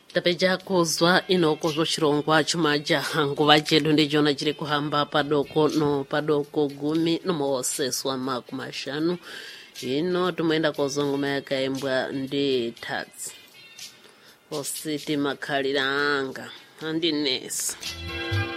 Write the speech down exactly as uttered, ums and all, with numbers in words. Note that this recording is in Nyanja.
tapeja kozwa inokozwa chirongwa chumaja nguva chedu ndichona chiri kuhamba padoko no padoko gumi nomoseswa maku mashanu ino tumoenda kozwa ngoma yakaimbwa ndi Tatsi ositi makhalira anga andinesa.